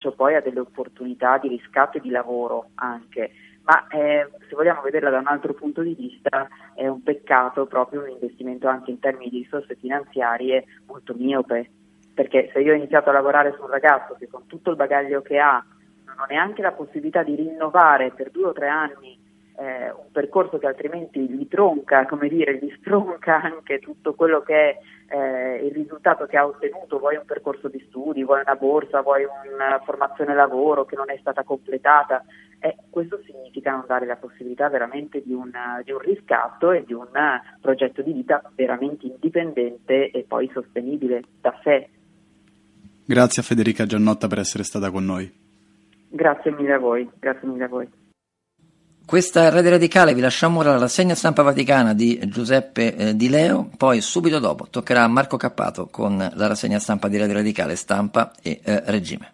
l'annuncio poi a delle opportunità di riscatto e di lavoro anche, ma se vogliamo vederla da un altro punto di vista è un peccato proprio un investimento anche in termini di risorse finanziarie molto miope, perché se io ho iniziato a lavorare su un ragazzo che con tutto il bagaglio che ha non ho neanche la possibilità di rinnovare per 2 o 3 anni un percorso che altrimenti gli tronca, gli stronca anche tutto quello che è il risultato che ha ottenuto, vuoi un percorso di studi, vuoi una borsa, vuoi una formazione lavoro che non è stata completata, questo significa non dare la possibilità veramente di un riscatto e di un progetto di vita veramente indipendente e poi sostenibile da sé. Grazie a Federica Giannotta per essere stata con noi. Grazie mille a voi. Questa è Radio Radicale, vi lasciamo ora la rassegna stampa vaticana di Giuseppe Di Leo, poi subito dopo toccherà a Marco Cappato con la rassegna stampa di Radio Radicale, stampa e regime.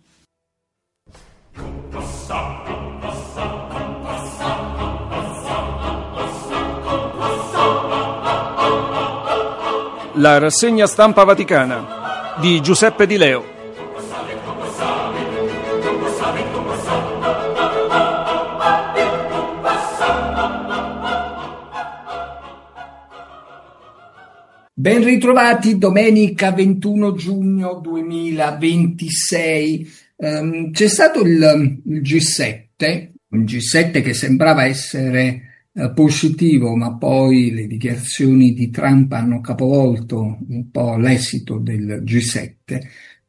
La rassegna stampa vaticana di Giuseppe Di Leo. Ben ritrovati, domenica 21 giugno 2026. C'è stato il G7, un G7 che sembrava essere positivo, ma poi le dichiarazioni di Trump hanno capovolto un po' l'esito del G7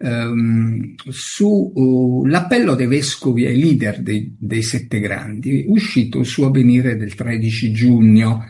su l'appello dei vescovi ai leader dei 7 grandi, uscito su Avvenire del 13 giugno.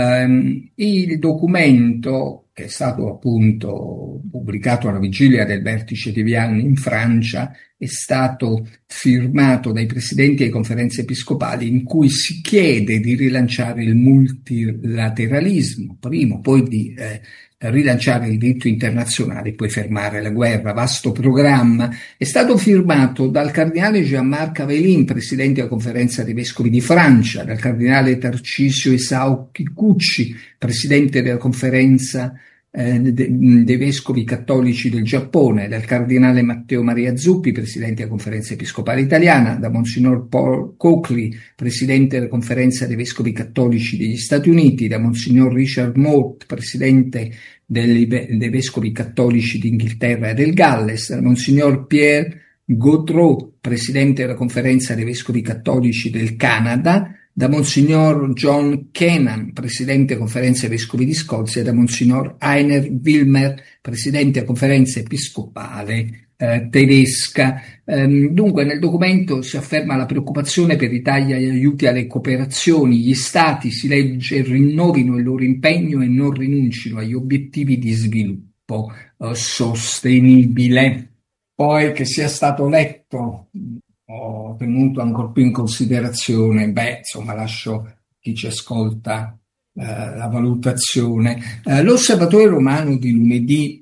Il documento, che è stato appunto pubblicato alla vigilia del vertice di Vienne in Francia, è stato firmato dai presidenti delle conferenze episcopali, in cui si chiede di rilanciare il multilateralismo, primo, poi di rilanciare il diritto internazionale, poi fermare la guerra. Vasto programma. È stato firmato dal cardinale Jean-Marc Aveline, presidente della conferenza dei vescovi di Francia, dal cardinale Tarcisio Esau Kikuchi, presidente della conferenza dei vescovi cattolici del Giappone, dal cardinale Matteo Maria Zuppi, presidente della conferenza episcopale italiana, da Monsignor Paul Coakley, presidente della conferenza dei vescovi cattolici degli Stati Uniti, da Monsignor Richard Mott, presidente dei vescovi cattolici d'Inghilterra e del Galles, da Monsignor Pierre Gaudreau, presidente della conferenza dei vescovi cattolici del Canada, da Monsignor John Kennan, presidente della conferenza dei vescovi di Scozia, e da Monsignor Heiner Wilmer, presidente della conferenza episcopale tedesca. Dunque nel documento si afferma la preoccupazione per i tagli agli aiuti alle cooperazioni. Gli Stati, si legge, rinnovino il loro impegno e non rinuncino agli obiettivi di sviluppo sostenibile. Poi che sia stato letto, ho tenuto ancora più in considerazione, lascio chi ci ascolta la valutazione. L'Osservatore Romano di lunedì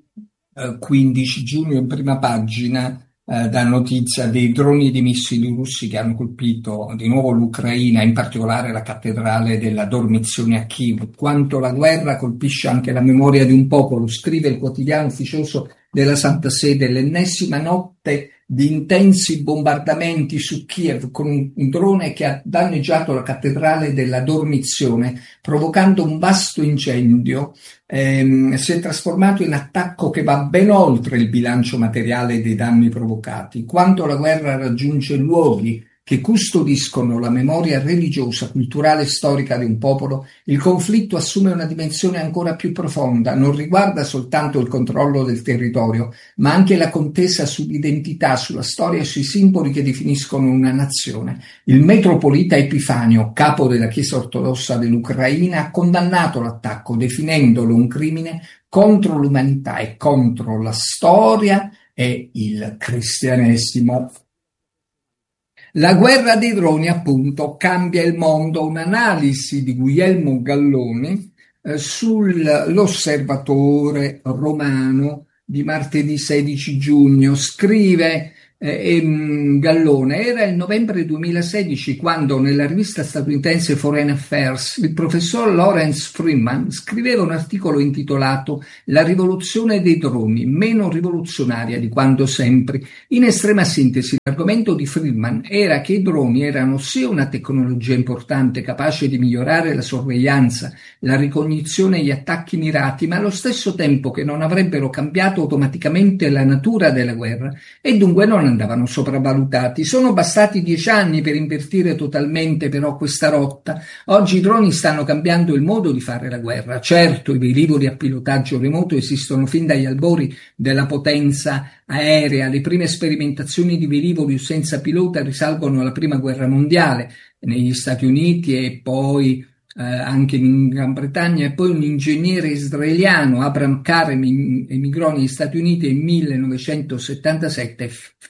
15 giugno in prima pagina dà notizia dei droni e dei missili russi che hanno colpito di nuovo l'Ucraina, in particolare la cattedrale della Dormizione a Kiev. Quanto la guerra colpisce anche la memoria di un popolo, scrive il quotidiano ufficioso della Santa Sede. L'ennesima notte di intensi bombardamenti su Kiev, con un drone che ha danneggiato la cattedrale della Dormizione, provocando un vasto incendio. Si è trasformato in attacco che va ben oltre il bilancio materiale dei danni provocati. Quando la guerra raggiunge luoghi che custodiscono la memoria religiosa, culturale e storica di un popolo, il conflitto assume una dimensione ancora più profonda. Non riguarda soltanto il controllo del territorio, ma anche la contesa sull'identità, sulla storia e sui simboli che definiscono una nazione. Il metropolita Epifanio, capo della Chiesa ortodossa dell'Ucraina, ha condannato l'attacco, definendolo un crimine contro l'umanità e contro la storia e il cristianesimo. La guerra dei droni, appunto, cambia il mondo. Un'analisi di Guglielmo Galloni sull'Osservatore Romano di martedì 16 giugno. Scrive: Gallone. Era il novembre 2016 quando nella rivista statunitense Foreign Affairs il professor Lawrence Freeman scriveva un articolo intitolato La rivoluzione dei droni, meno rivoluzionaria di quanto sempre. In estrema sintesi, l'argomento di Freeman era che i droni erano sia una tecnologia importante capace di migliorare la sorveglianza, la ricognizione e gli attacchi mirati, ma allo stesso tempo che non avrebbero cambiato automaticamente la natura della guerra e dunque non andavano sopravvalutati. Sono bastati 10 anni per invertire totalmente però questa rotta. Oggi i droni stanno cambiando il modo di fare la guerra. Certo, i velivoli a pilotaggio remoto esistono fin dagli albori della potenza aerea. Le prime sperimentazioni di velivoli senza pilota risalgono alla Prima Guerra Mondiale negli Stati Uniti e poi anche in Gran Bretagna, e poi un ingegnere israeliano, Abraham Karem, emigrò negli Stati Uniti nel 1977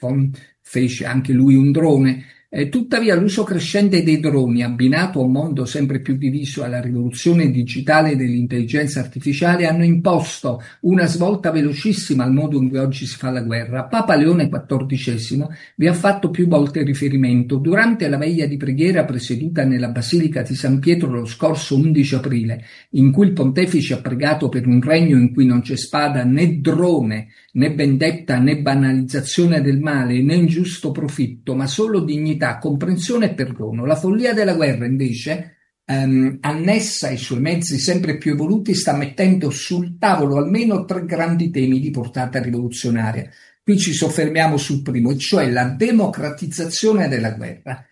fece anche lui un drone. Tuttavia l'uso crescente dei droni, abbinato a un mondo sempre più diviso alla rivoluzione digitale dell'intelligenza artificiale, hanno imposto una svolta velocissima al modo in cui oggi si fa la guerra. Papa Leone XIV vi ha fatto più volte riferimento. Durante la veglia di preghiera presieduta nella Basilica di San Pietro lo scorso 11 aprile, in cui il pontefice ha pregato per un regno in cui non c'è spada né drone, né vendetta, né banalizzazione del male, né ingiusto profitto, ma solo dignità, comprensione e perdono. La follia della guerra, invece, annessa ai suoi mezzi sempre più evoluti, sta mettendo sul tavolo almeno 3 grandi temi di portata rivoluzionaria. Qui ci soffermiamo sul primo, e cioè la democratizzazione della guerra.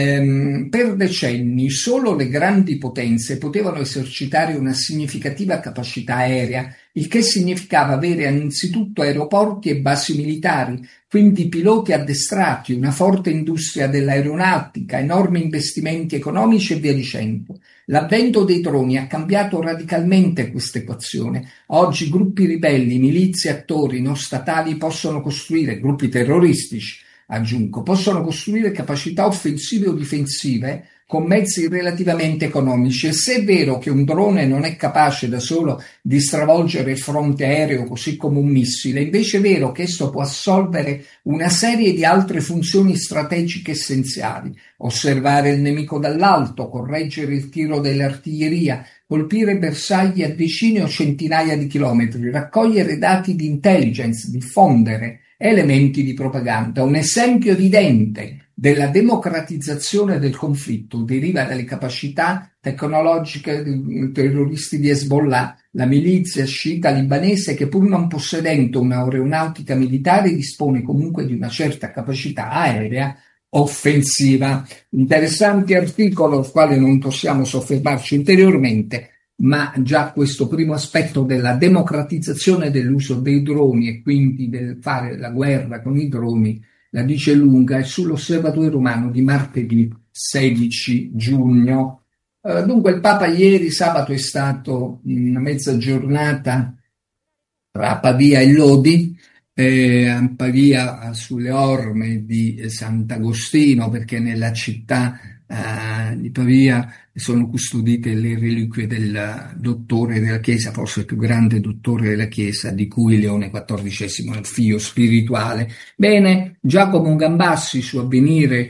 Per decenni solo le grandi potenze potevano esercitare una significativa capacità aerea, il che significava avere innanzitutto aeroporti e basi militari, quindi piloti addestrati, una forte industria dell'aeronautica, enormi investimenti economici e via dicendo. L'avvento dei droni ha cambiato radicalmente questa equazione. Oggi gruppi ribelli, milizie, attori non statali possono costruire, gruppi terroristici, aggiungo, possono costruire capacità offensive o difensive con mezzi relativamente economici, e se è vero che un drone non è capace da solo di stravolgere il fronte aereo così come un missile, invece è vero che esso può assolvere una serie di altre funzioni strategiche essenziali: osservare il nemico dall'alto, correggere il tiro dell'artiglieria, colpire bersagli a decine o centinaia di chilometri, raccogliere dati di intelligence, diffondere elementi di propaganda. Un esempio evidente della democratizzazione del conflitto deriva dalle capacità tecnologiche dei terroristi di Hezbollah, la milizia sciita libanese che, pur non possedendo un'aeronautica militare, dispone comunque di una certa capacità aerea offensiva. Interessante articolo sul quale non possiamo soffermarci ulteriormente, ma già questo primo aspetto della democratizzazione dell'uso dei droni e quindi del fare la guerra con i droni la dice lunga. È sull'Osservatore Romano di martedì 16 giugno. Dunque il Papa ieri sabato è stato una mezza giornata tra Pavia e Lodi, a Pavia sulle orme di Sant'Agostino, perché nella città di Pavia sono custodite le reliquie del dottore della Chiesa, forse il più grande dottore della Chiesa, di cui Leone XIV è il figlio spirituale. Bene, Giacomo Gambassi su Avvenire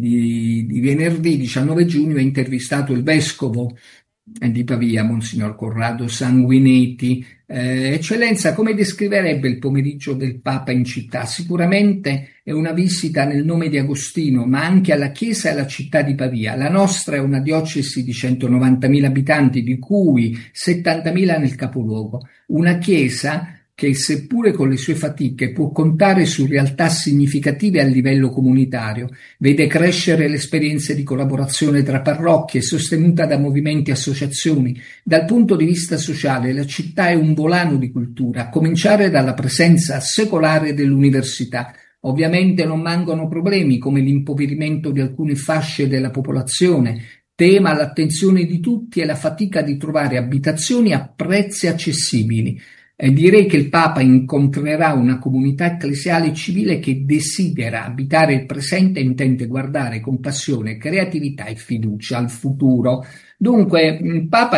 di venerdì 19 giugno ha intervistato il vescovo di Pavia, Monsignor Corrado Sanguinetti. Eccellenza, come descriverebbe il pomeriggio del Papa in città? Sicuramente è una visita nel nome di Agostino, ma anche alla chiesa e alla città di Pavia. La nostra è una diocesi di 190.000 abitanti, di cui 70.000 nel capoluogo. Una chiesa che, seppure con le sue fatiche, può contare su realtà significative a livello comunitario, vede crescere le esperienze di collaborazione tra parrocchie, sostenuta da movimenti e associazioni. Dal punto di vista sociale, la città è un volano di cultura, a cominciare dalla presenza secolare dell'università. Ovviamente non mancano problemi come l'impoverimento di alcune fasce della popolazione, tema l'attenzione di tutti e la fatica di trovare abitazioni a prezzi accessibili. Direi che il Papa incontrerà una comunità ecclesiale civile che desidera abitare il presente e intende guardare con passione, creatività e fiducia al futuro. Dunque, il Papa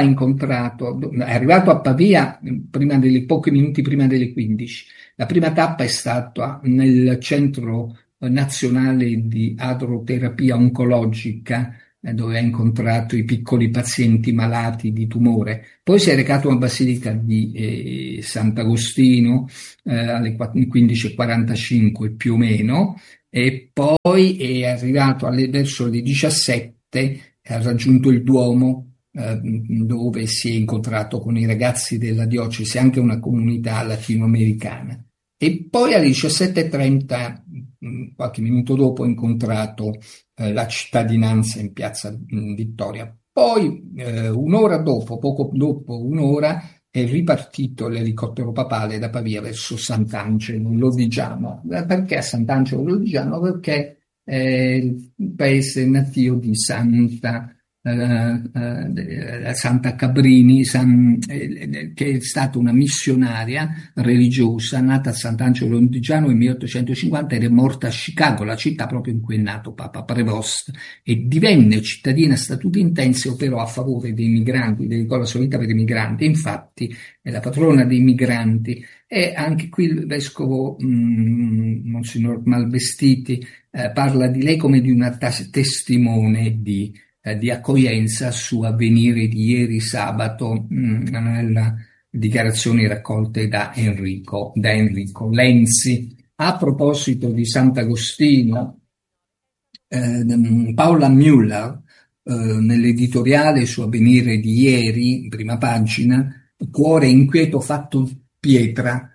è arrivato a Pavia pochi minuti prima delle 15. La prima tappa è stata nel centro nazionale di adroterapia oncologica, dove ha incontrato i piccoli pazienti malati di tumore. Poi si è recato alla Basilica di Sant'Agostino alle 15:45 più o meno, e poi è arrivato verso le 17, ha raggiunto il Duomo, dove si è incontrato con i ragazzi della diocesi, anche una comunità latinoamericana. E poi alle 17:30, qualche minuto dopo, ha incontrato la cittadinanza in piazza Vittoria. Poi un'ora dopo, poco dopo un'ora, è ripartito l'elicottero papale da Pavia verso Sant'Angelo Lodigiano. Perché a Sant'Angelo Lodigiano? Perché è il paese natio di Santa Cabrini, che è stata una missionaria religiosa nata a Sant'Angelo Lodigiano nel 1850 ed è morta a Chicago, la città proprio in cui è nato Papa Prevost, e divenne cittadina statunitense e operò a favore dei migranti, dedicò la sua vita per i migranti. Infatti è la patrona dei migranti. E anche qui il vescovo Monsignor Malvestiti parla di lei come di una testimone di accoglienza su Avvenire di ieri sabato, nella dichiarazioni raccolte da Enrico Lenzi. A proposito di Sant'Agostino, Paola Müller, nell'editoriale su Avvenire di ieri, in prima pagina, Cuore inquieto fatto pietra,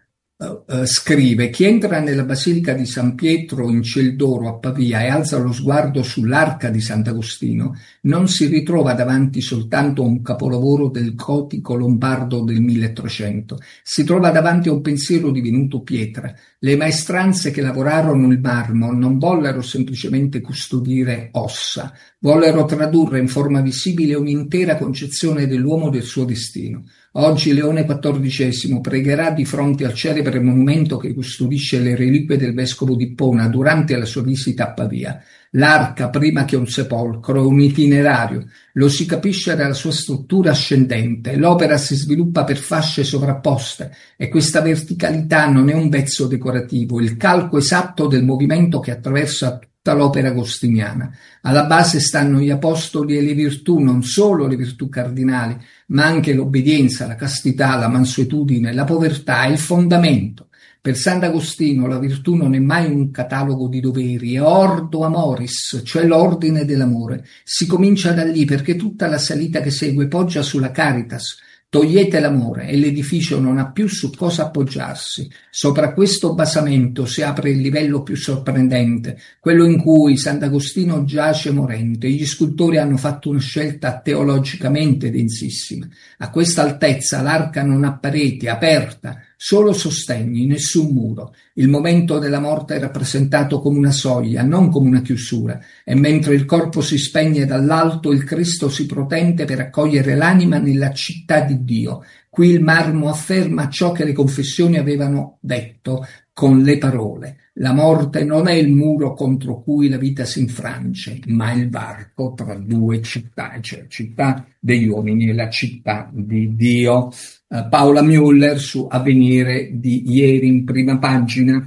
scrive: chi entra nella Basilica di San Pietro in Ciel d'Oro a Pavia e alza lo sguardo sull'arca di Sant'Agostino non si ritrova davanti soltanto a un capolavoro del gotico lombardo del 1300, si trova davanti a un pensiero divenuto pietra. Le maestranze che lavorarono il marmo non vollero semplicemente custodire ossa, vollero tradurre in forma visibile un'intera concezione dell'uomo e del suo destino. Oggi Leone XIV pregherà di fronte al celebre monumento che custodisce le reliquie del vescovo di Ippona durante la sua visita a Pavia. L'arca, prima che un sepolcro, è un itinerario, lo si capisce dalla sua struttura ascendente. L'opera si sviluppa per fasce sovrapposte e questa verticalità non è un vezzo decorativo, il calco esatto del movimento che attraversa tutta l'opera agostiniana. Alla base stanno gli apostoli e le virtù, non solo le virtù cardinali, ma anche l'obbedienza, la castità, la mansuetudine, la povertà, è il fondamento. Per Sant'Agostino la virtù non è mai un catalogo di doveri, è ordo amoris, cioè l'ordine dell'amore. Si comincia da lì perché tutta la salita che segue poggia sulla caritas. Togliete l'amore e l'edificio non ha più su cosa appoggiarsi. Sopra questo basamento si apre il livello più sorprendente, quello in cui Sant'Agostino giace morente. Gli scultori hanno fatto una scelta teologicamente densissima. A questa altezza l'arca non ha pareti, è aperta, solo sostegni, nessun muro. Il momento della morte è rappresentato come una soglia, non come una chiusura, e mentre il corpo si spegne dall'alto, il Cristo si protende per accogliere l'anima nella città di Dio. Qui il marmo afferma ciò che le confessioni avevano detto con le parole. La morte non è il muro contro cui la vita si infrange, ma il varco tra due città, cioè città degli uomini e la città di Dio. Paola Müller su Avvenire di ieri in prima pagina.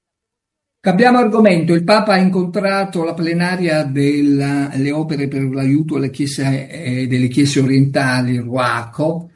Cambiamo argomento. Il Papa ha incontrato la plenaria delle opere per l'aiuto alle chiese, delle chiese orientali, RUACO,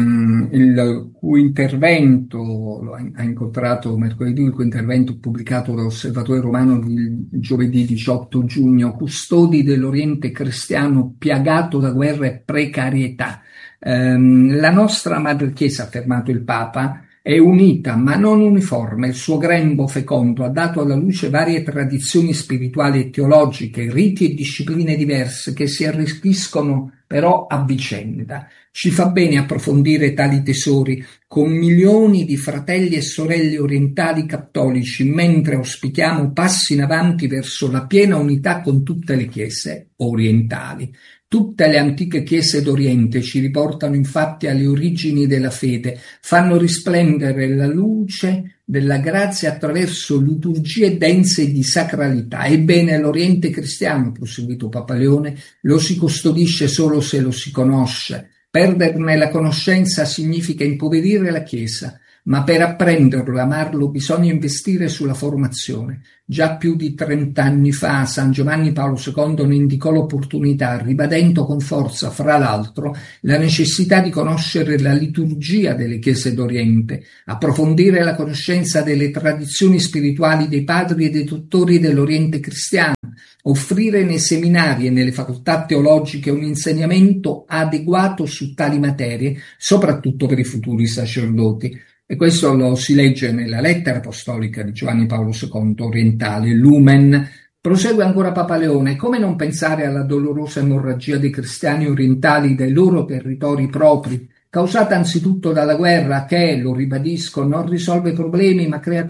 il cui intervento lo ha incontrato mercoledì, il cui intervento pubblicato dall'Osservatore Romano il giovedì 18 giugno, custodi dell'Oriente cristiano piagato da guerra e precarietà. La nostra madre Chiesa, ha affermato il Papa, è unita ma non uniforme. Il suo grembo fecondo ha dato alla luce varie tradizioni spirituali e teologiche, riti e discipline diverse che si arricchiscono però a vicenda. Ci fa bene approfondire tali tesori con milioni di fratelli e sorelle orientali cattolici, mentre auspichiamo passi in avanti verso la piena unità con tutte le chiese orientali. Tutte le antiche chiese d'Oriente ci riportano infatti alle origini della fede, fanno risplendere la luce della grazia attraverso liturgie dense di sacralità. Ebbene, l'Oriente cristiano, proseguito Papa Leone, lo si custodisce solo se lo si conosce. Perderne la conoscenza significa impoverire la Chiesa, ma per apprenderlo e amarlo bisogna investire sulla formazione. Già più di 30 anni fa San Giovanni Paolo II ne indicò l'opportunità, ribadendo con forza, fra l'altro, la necessità di conoscere la liturgia delle chiese d'Oriente, approfondire la conoscenza delle tradizioni spirituali dei padri e dei dottori dell'Oriente cristiano, offrire nei seminari e nelle facoltà teologiche un insegnamento adeguato su tali materie, soprattutto per i futuri sacerdoti. E questo lo si legge nella lettera apostolica di Giovanni Paolo II orientale, Lumen. Prosegue ancora Papa Leone: come non pensare alla dolorosa emorragia dei cristiani orientali dai loro territori propri, causata anzitutto dalla guerra che, lo ribadisco, non risolve problemi ma crea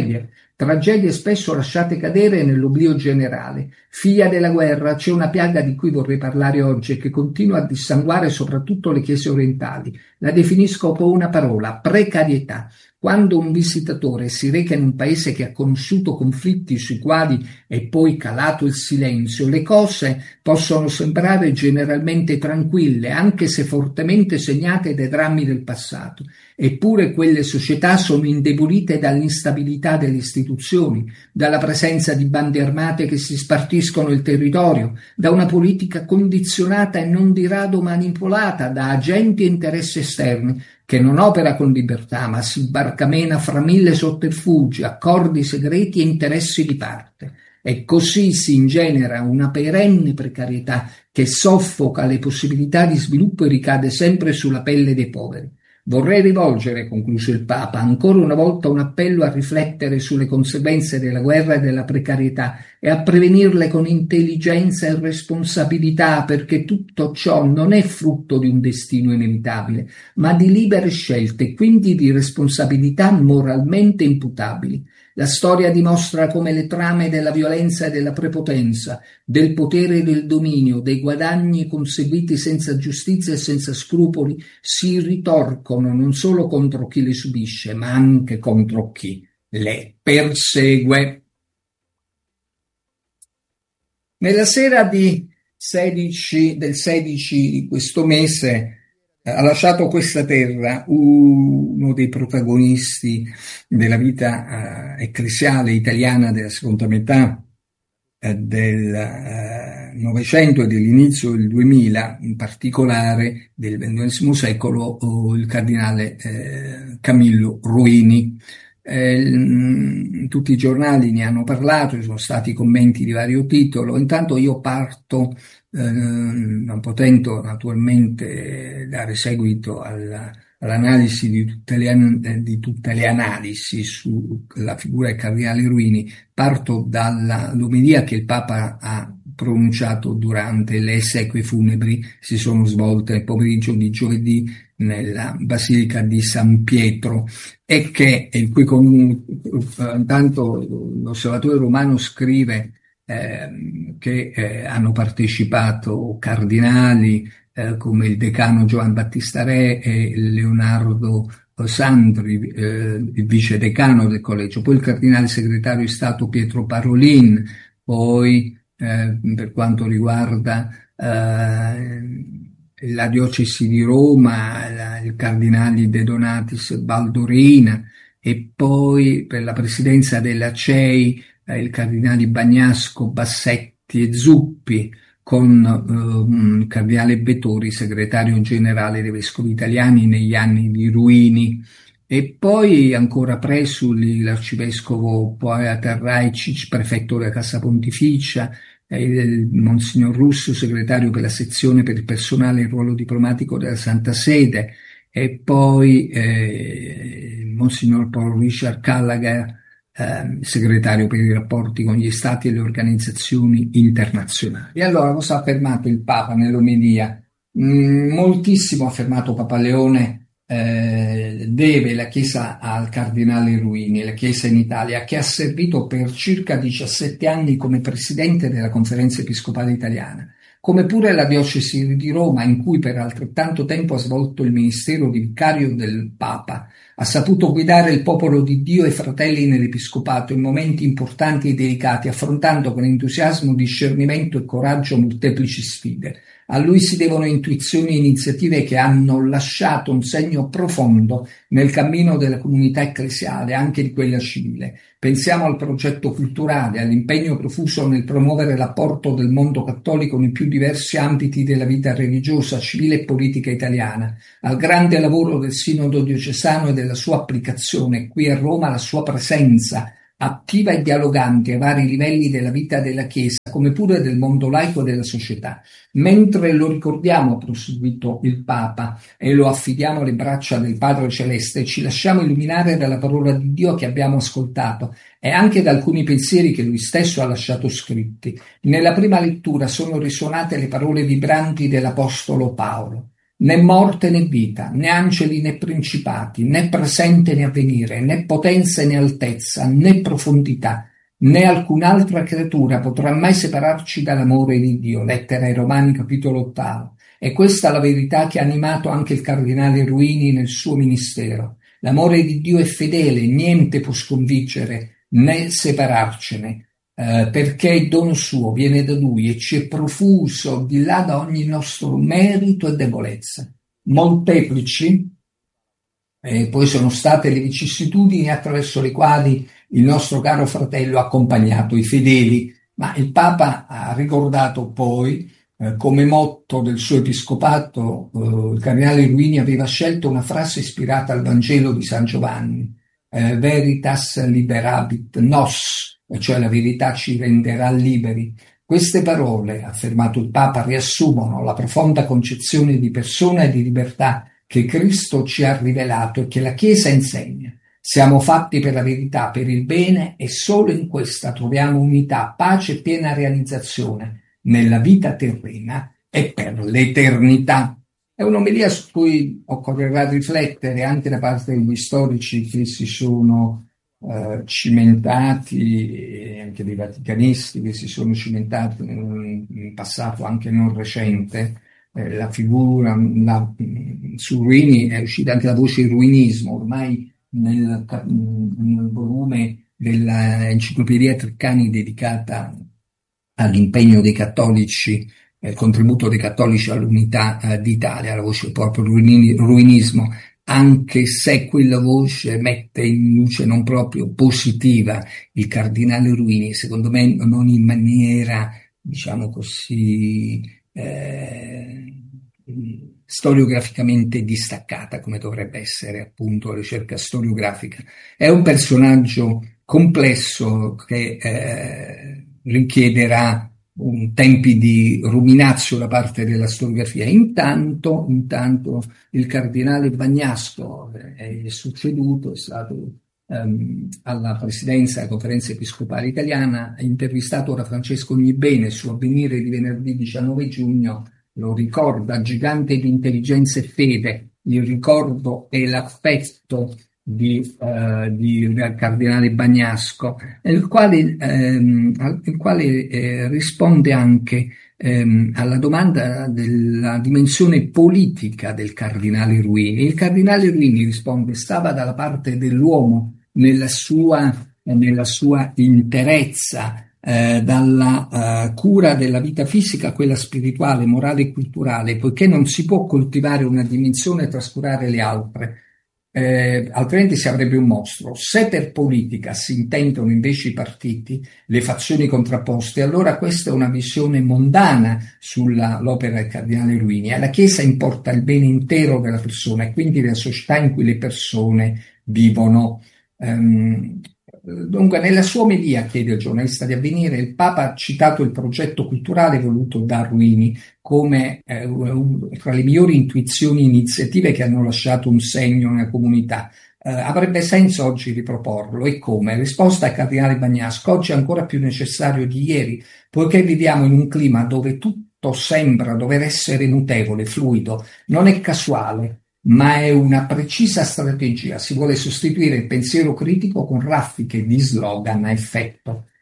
tragedie spesso lasciate cadere nell'oblio generale. Figlia della guerra, c'è una piaga di cui vorrei parlare oggi e che continua a dissanguare soprattutto le chiese orientali. La definisco con una parola: precarietà. Quando un visitatore si reca in un paese che ha conosciuto conflitti sui quali è poi calato il silenzio, le cose possono sembrare generalmente tranquille, anche se fortemente segnate dai drammi del passato. Eppure quelle società sono indebolite dall'instabilità delle istituzioni, dalla presenza di bande armate che si spartiscono il territorio, da una politica condizionata e non di rado manipolata da agenti e interessi esterni, che non opera con libertà, ma si barcamena fra mille sotterfugi, accordi segreti e interessi di parte. E così si ingenera una perenne precarietà che soffoca le possibilità di sviluppo e ricade sempre sulla pelle dei poveri. Vorrei rivolgere, concluse il Papa, ancora una volta un appello a riflettere sulle conseguenze della guerra e della precarietà e a prevenirle con intelligenza e responsabilità, perché tutto ciò non è frutto di un destino inevitabile, ma di libere scelte e quindi di responsabilità moralmente imputabili. La storia dimostra come le trame della violenza e della prepotenza, del potere e del dominio, dei guadagni conseguiti senza giustizia e senza scrupoli si ritorcono non solo contro chi le subisce, ma anche contro chi le persegue. Nella sera del 16 di questo mese ha lasciato questa terra uno dei protagonisti della vita ecclesiale italiana della seconda metà del Novecento e dell'inizio del 2000, in particolare del XX secolo, il cardinale Camillo Ruini. Tutti i giornali ne hanno parlato, ci sono stati commenti di vario titolo. Intanto io parto, non potendo naturalmente dare seguito all'analisi di tutte le analisi sulla figura del cardinale Ruini, parto dall'omelia che il Papa ha pronunciato durante le esequie funebri, si sono svolte nel pomeriggio di giovedì nella Basilica di San Pietro, e in cui intanto l'Osservatore Romano scrive che hanno partecipato cardinali come il decano Giovan Battista Re e Leonardo Sandri, il vice decano del collegio, poi il cardinale segretario di Stato Pietro Parolin, poi per quanto riguarda la diocesi di Roma, il cardinale De Donatis Baldorina, e poi per la presidenza della CEI il cardinale Bagnasco, Bassetti e Zuppi, con il cardinale Bettori, segretario generale dei vescovi italiani negli anni di Ruini, e poi ancora presuli l'arcivescovo Poeta Rajcic, prefetto della Cassa Pontificia, il Monsignor Russo, segretario per la sezione per il personale e il ruolo diplomatico della Santa Sede, e poi il Monsignor Paul Richard Gallagher, segretario per i rapporti con gli stati e le organizzazioni internazionali. E allora cosa ha affermato il Papa nell'omelia? Moltissimo ha affermato Papa Leone. Deve la Chiesa al cardinale Ruini, la Chiesa in Italia, che ha servito per circa 17 anni come presidente della Conferenza Episcopale Italiana, come pure la diocesi di Roma, in cui per altrettanto tempo ha svolto il ministero di vicario del Papa. Ha saputo guidare il popolo di Dio e i fratelli nell'episcopato in momenti importanti e delicati, affrontando con entusiasmo, discernimento e coraggio molteplici sfide. A lui si devono intuizioni e iniziative che hanno lasciato un segno profondo nel cammino della comunità ecclesiale, anche di quella civile. Pensiamo al progetto culturale, all'impegno profuso nel promuovere l'apporto del mondo cattolico nei più diversi ambiti della vita religiosa, civile e politica italiana, al grande lavoro del Sinodo diocesano e della sua applicazione, qui a Roma la sua presenza attiva e dialogante ai vari livelli della vita della Chiesa, come pure del mondo laico e della società. Mentre lo ricordiamo, ha proseguito il Papa, e lo affidiamo alle braccia del Padre Celeste, ci lasciamo illuminare dalla parola di Dio che abbiamo ascoltato e anche da alcuni pensieri che lui stesso ha lasciato scritti. Nella prima lettura sono risuonate le parole vibranti dell'Apostolo Paolo. Né morte né vita, né angeli né principati, né presente né avvenire, né potenza né altezza, né profondità, né alcun'altra creatura potrà mai separarci dall'amore di Dio. Lettera ai Romani, capitolo 8. E questa è la verità che ha animato anche il cardinale Ruini nel suo ministero. L'amore di Dio è fedele, niente può sconfiggere né separarcene. Perché è dono suo, viene da lui e ci è profuso di là da ogni nostro merito e debolezza. Molteplici, poi sono state le vicissitudini attraverso le quali il nostro caro fratello ha accompagnato i fedeli, ma il Papa ha ricordato poi, come motto del suo episcopato, il cardinale Ruini aveva scelto una frase ispirata al Vangelo di San Giovanni, Veritas liberabit nos, cioè la verità ci renderà liberi. Queste parole, ha affermato il Papa, riassumono la profonda concezione di persona e di libertà che Cristo ci ha rivelato e che la Chiesa insegna. Siamo fatti per la verità, per il bene e solo in questa troviamo unità, pace e piena realizzazione nella vita terrena e per l'eternità. È un'omelia su cui occorrerà riflettere anche da parte degli storici che si sono cimentati, e anche dei vaticanisti che si sono cimentati in passato anche non recente. La figura su Ruini è uscita anche la voce Ruinismo, ormai nel volume dell'enciclopedia Treccani dedicata all'impegno dei cattolici, il contributo dei cattolici all'unità d'Italia, la voce proprio Ruinismo, anche se quella voce mette in luce non proprio positiva il cardinale Ruini, secondo me non in maniera, diciamo così, storiograficamente distaccata come dovrebbe essere appunto la ricerca storiografica. È un personaggio complesso che richiederà tempi di ruminazio da parte della storiografia. Intanto il cardinale Bagnasco è succeduto, è stato alla presidenza della Conferenza Episcopale Italiana, ha intervistato ora Francesco Ognibene su Avvenire di venerdì 19 giugno, lo ricorda, gigante di intelligenza e fede, il ricordo e l'affetto del cardinale Bagnasco, il quale risponde anche alla domanda della dimensione politica del cardinale Ruini. Il cardinale Ruini risponde: stava dalla parte dell'uomo nella sua interezza, dalla cura della vita fisica a quella spirituale, morale e culturale, poiché non si può coltivare una dimensione e trascurare le altre. Altrimenti si avrebbe un mostro. Se per politica si intendono invece i partiti, le fazioni contrapposte, allora questa è una visione mondana sull'opera del cardinale Ruini. Alla Chiesa importa il bene intero della persona e quindi la società in cui le persone vivono. Dunque, nella sua omelia, chiede il giornalista di Avvenire, il Papa ha citato il progetto culturale voluto da Ruini come tra le migliori intuizioni e iniziative che hanno lasciato un segno nella comunità. Avrebbe senso oggi riproporlo, e come? Risposta al cardinale Bagnasco: oggi è ancora più necessario di ieri, poiché viviamo in un clima dove tutto sembra dover essere mutevole, fluido, non è casuale, ma è una precisa strategia. Si vuole sostituire il pensiero critico con raffiche di slogan a effetto.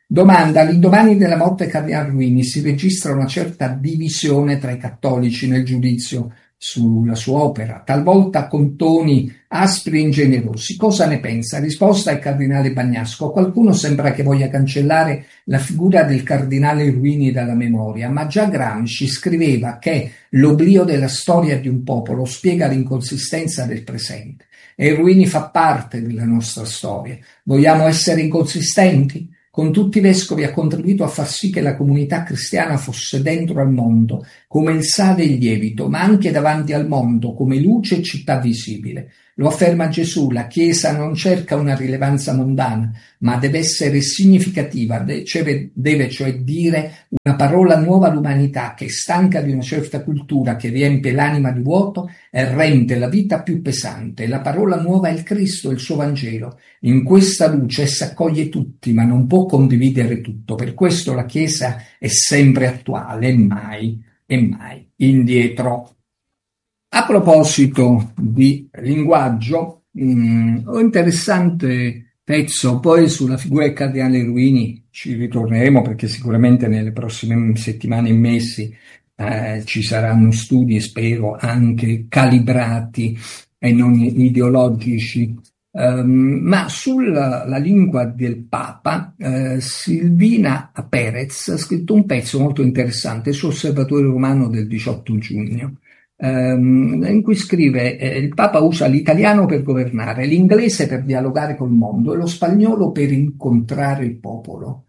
Domanda: all'indomani della morte del Cardinale Ruini si registra una certa divisione tra i cattolici nel giudizio sulla sua opera, talvolta con toni aspri e ingenerosi. Cosa ne pensa? Risposta al Cardinale Bagnasco: qualcuno sembra che voglia cancellare la figura del Cardinale Ruini dalla memoria, ma già Gramsci scriveva che l'oblio della storia di un popolo spiega l'inconsistenza del presente e Ruini fa parte della nostra storia. Vogliamo essere inconsistenti? Con tutti i vescovi ha contribuito a far sì che la comunità cristiana fosse dentro al mondo come il sale e il lievito, ma anche davanti al mondo come luce e città visibile. Lo afferma Gesù: la Chiesa non cerca una rilevanza mondana, ma deve essere significativa, deve cioè dire una parola nuova all'umanità che è stanca di una certa cultura che riempie l'anima di vuoto e rende la vita più pesante. La parola nuova è il Cristo, il suo Vangelo. In questa luce essa accoglie tutti, ma non può condividere tutto. Per questo la Chiesa è sempre attuale e mai indietro. A proposito di linguaggio, un interessante pezzo, poi sulla figura del Cardinale Ruini ci ritorneremo perché sicuramente nelle prossime settimane e mesi ci saranno studi e spero anche calibrati e non ideologici. Ma sulla la lingua del Papa, Silvina Perez ha scritto un pezzo molto interessante su Osservatore Romano del 18 giugno, in cui scrive: il Papa usa l'italiano per governare, l'inglese per dialogare col mondo e lo spagnolo per incontrare il popolo.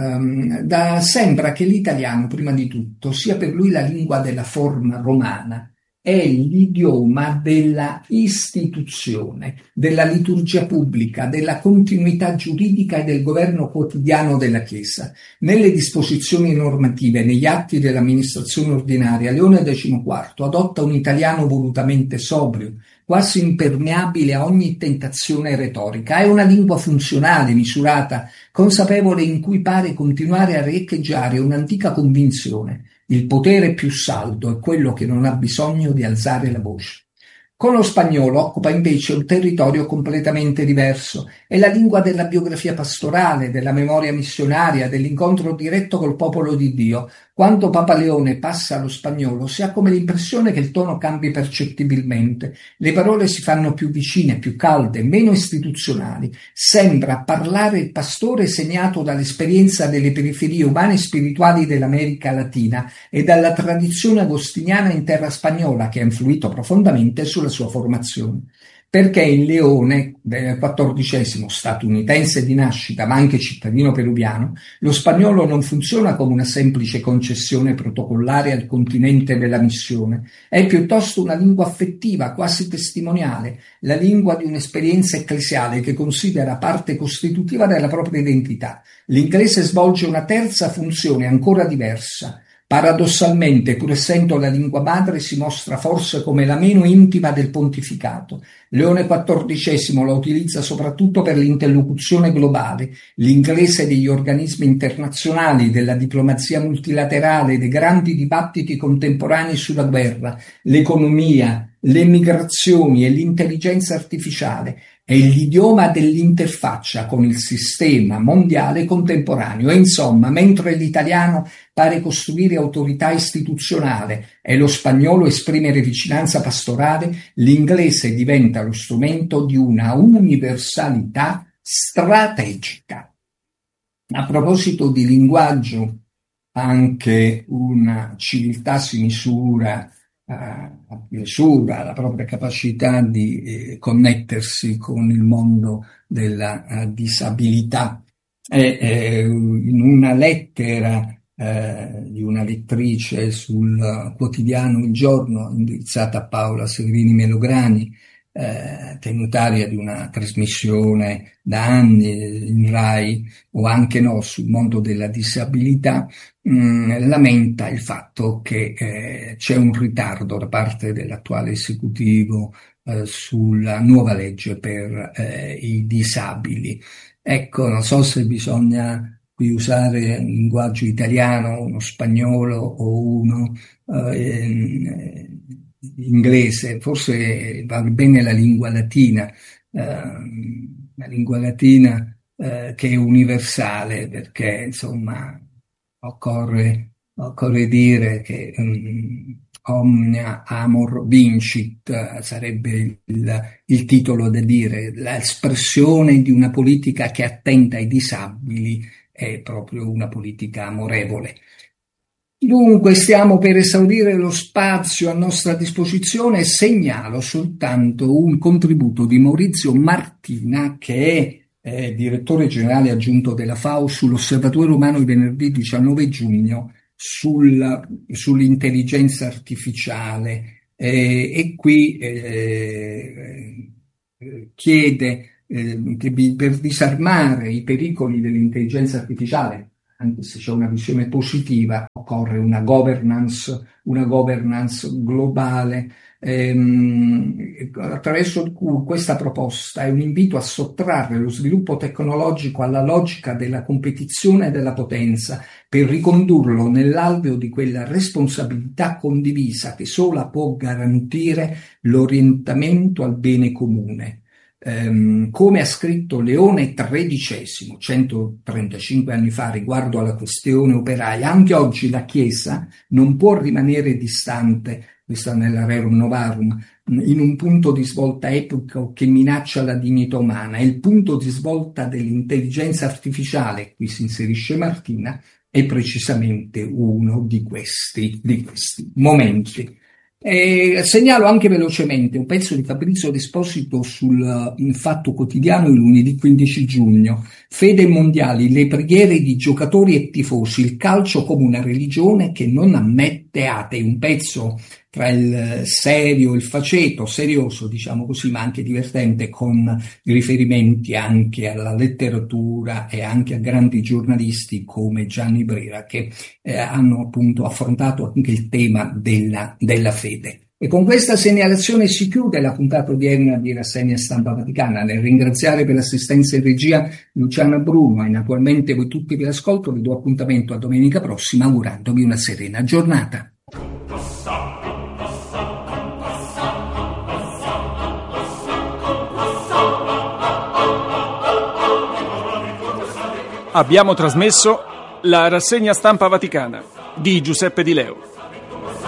Sembra che l'italiano, prima di tutto, sia per lui la lingua della forma romana, è l'idioma della istituzione, della liturgia pubblica, della continuità giuridica e del governo quotidiano della Chiesa. Nelle disposizioni normative, negli atti dell'amministrazione ordinaria, Leone XIV adotta un italiano volutamente sobrio, quasi impermeabile a ogni tentazione retorica. È una lingua funzionale, misurata, consapevole, in cui pare continuare a riecheggiare un'antica convinzione: il potere più saldo è quello che non ha bisogno di alzare la voce. Con lo spagnolo occupa invece un territorio completamente diverso. È la lingua della biografia pastorale, della memoria missionaria, dell'incontro diretto col popolo di Dio. Quando Papa Leone passa allo spagnolo si ha come l'impressione che il tono cambi percettibilmente. Le parole si fanno più vicine, più calde, meno istituzionali. Sembra parlare il pastore segnato dall'esperienza delle periferie umane e spirituali dell'America Latina e dalla tradizione agostiniana in terra spagnola, che ha influito profondamente sulla sua formazione. Perché il Leone del XIV, statunitense di nascita ma anche cittadino peruviano, lo spagnolo non funziona come una semplice concessione protocollare al continente della missione, è piuttosto una lingua affettiva, quasi testimoniale, la lingua di un'esperienza ecclesiale che considera parte costitutiva della propria identità. L'inglese svolge una terza funzione ancora diversa. Paradossalmente, pur essendo la lingua madre, si mostra forse come la meno intima del pontificato. Leone XIV la utilizza soprattutto per l'interlocuzione globale, l'inglese degli organismi internazionali, della diplomazia multilaterale, dei grandi dibattiti contemporanei sulla guerra, l'economia, le migrazioni e l'intelligenza artificiale. È l'idioma dell'interfaccia con il sistema mondiale contemporaneo e insomma, mentre l'italiano pare costruire autorità istituzionale e lo spagnolo esprimere vicinanza pastorale, l'inglese diventa lo strumento di una universalità strategica. A proposito di linguaggio, anche una civiltà si misura la propria capacità di connettersi con il mondo della disabilità. In una lettera di una lettrice sul quotidiano Il Giorno, indirizzata a Paola Severini Melograni, tenutaria di una trasmissione da anni in Rai o anche no sul mondo della disabilità, lamenta il fatto che c'è un ritardo da parte dell'attuale esecutivo sulla nuova legge per i disabili. Ecco, non so se bisogna qui usare un linguaggio italiano, uno spagnolo o uno inglese, forse va bene la lingua latina. La lingua latina che è universale, perché insomma occorre dire che omnia amor vincit sarebbe il titolo da dire, l'espressione di una politica che attenta ai disabili è proprio una politica amorevole. Dunque stiamo per esaurire lo spazio a nostra disposizione e segnalo soltanto un contributo di Maurizio Martina, che è direttore generale aggiunto della FAO, sull'Osservatorio Umano di venerdì 19 giugno sull'intelligenza artificiale, e qui chiede che per disarmare i pericoli dell'intelligenza artificiale, anche se c'è una visione positiva, occorre una governance globale. Attraverso questa proposta è un invito a sottrarre lo sviluppo tecnologico alla logica della competizione e della potenza, per ricondurlo nell'alveo di quella responsabilità condivisa che sola può garantire l'orientamento al bene comune. Come ha scritto Leone XIII 135 anni fa riguardo alla questione operaia, anche oggi la Chiesa non può rimanere distante, questa nella Rerum Novarum, in un punto di svolta epico che minaccia la dignità umana. È il punto di svolta dell'intelligenza artificiale, qui si inserisce Martina, è precisamente uno di questi momenti. Segnalo anche velocemente un pezzo di Fabrizio D'Esposito sul Fatto Quotidiano il lunedì 15 giugno. Fede mondiali, le preghiere di giocatori e tifosi, il calcio come una religione che non ammette atei. Un pezzo tra il serio, il faceto, serioso diciamo così, ma anche divertente, con riferimenti anche alla letteratura e anche a grandi giornalisti come Gianni Brera, che hanno appunto affrontato anche il tema della fede. E con questa segnalazione si chiude la puntata odierna di Rassegna Stampa Vaticana. Nel ringraziare per l'assistenza in regia Luciana Bruno e naturalmente voi tutti per l'ascolto, vi do appuntamento a domenica prossima augurandovi una serena giornata. Abbiamo trasmesso la Rassegna Stampa Vaticana di Giuseppe Di Leo.